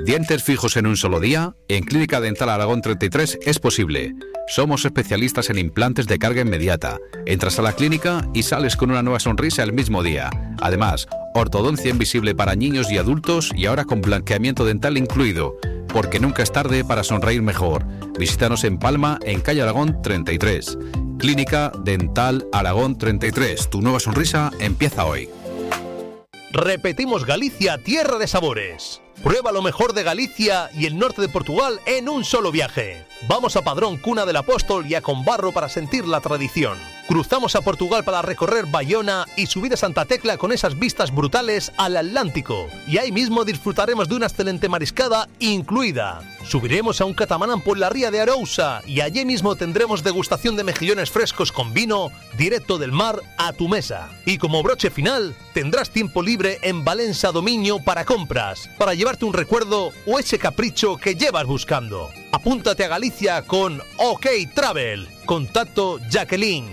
¿Dientes fijos en un solo día? En Clínica Dental Aragón 33 es posible. Somos especialistas en implantes de carga inmediata. Entras a la clínica y sales con una nueva sonrisa el mismo día. Además, ortodoncia invisible para niños y adultos y ahora con blanqueamiento dental incluido. Porque nunca es tarde para sonreír mejor. Visítanos en Palma, en calle Aragón 33. Clínica Dental Aragón 33. Tu nueva sonrisa empieza hoy. Repetimos Galicia, tierra de sabores. Prueba lo mejor de Galicia y el norte de Portugal en un solo viaje. Vamos a Padrón, cuna del apóstol, y a Combarro para sentir la tradición. Cruzamos a Portugal para recorrer Bayona y subir a Santa Tecla con esas vistas brutales al Atlántico. Y ahí mismo disfrutaremos de una excelente mariscada incluida. Subiremos a un catamarán por la ría de Arousa y allí mismo tendremos degustación de mejillones frescos con vino directo del mar a tu mesa. Y como broche final, tendrás tiempo libre en Valencia Dominio para compras, para llevarte un recuerdo o ese capricho que llevas buscando. Apúntate a Galicia con OK Travel. Contacto Jacqueline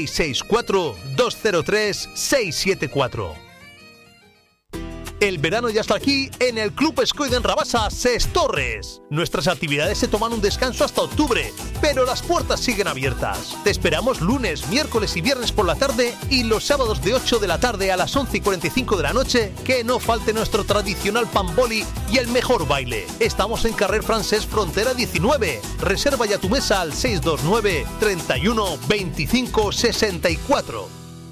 664-203-674. El verano ya está aquí en el Club Escoide en Rabasa, Ses Torres. Nuestras actividades se toman un descanso hasta octubre, pero las puertas siguen abiertas. Te esperamos lunes, miércoles y viernes por la tarde y los sábados de 8 de la tarde a las 11:45 de la noche. Que no falte nuestro tradicional pamboli y el mejor baile. Estamos en Carrer Francés Frontera 19. Reserva ya tu mesa al 629 31 25 64.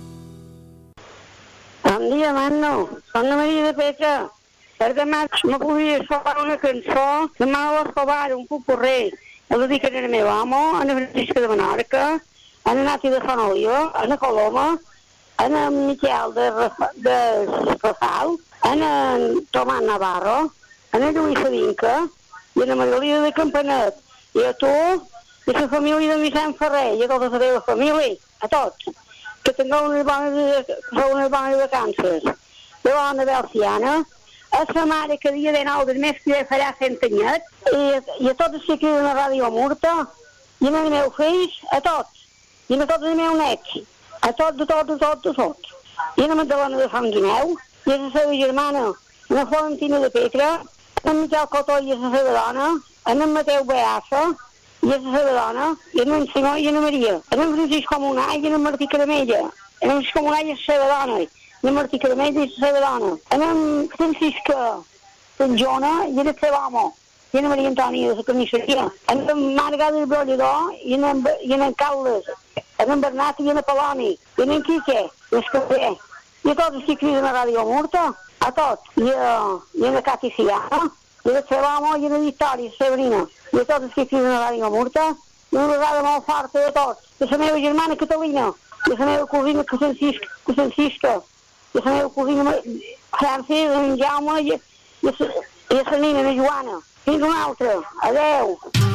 Bon dia, Mano. Soc la Maria de Petra. Per demà me podies trobar una cançó de Manolo Escobar, un popurrí. El dedicaré al meu amo, a la Francisca de Menorca, a la Nati de Fonolio, a la Coloma, a la Miquel de Rafal, a la Tomàs Navarro, a la Lluïsa Vinca i a la Margalida de Campanet. I a tu, i a la família de Vicent Ferrer, i a tota la teva família, a tots. Que tingueu unes bones vacances. De bona Belciana, a sa mare que dia de 9 del mes que ja farà 100 anyets, i a tots els que criden a Ràdio Murta, i a meus fills, a tots, i a tots els meus nets, a tots. I a la Magdalena de Sant Guineu, i a la seva germana, a la Florentina de Petra, a en Miquel Cotó i a la seva dona, a en Mateu Beassa, i a la seva dona, i a en Simó i a la Maria, a en Francisco Monà i a en Martí Caramella, a en Francisco Monà i a la seva dona, a en Martí Caramella i a la seva dona, a en Francisco Sant Jona i a la seva amo, i a en Maria Antònia de la Comissaria, a en Marga del Brollador i a en Caldes, a en Bernat i a en Paloni, i a en Quique, i a Escapé, i a tots els que criden a Ràdio Murta, a tots, i a la Cati Ciana, i a la seva amo i a la Victòria, la Sabrina, i a tots els que criden a Ràdio Murta, i una vegada molt forta de tots, i a la meva germana Catalina, i a la meva cosina Francisca, i a la meva cosina Francis, en Jaume, i a la nina, la Joana. Fins una altra. Adeu.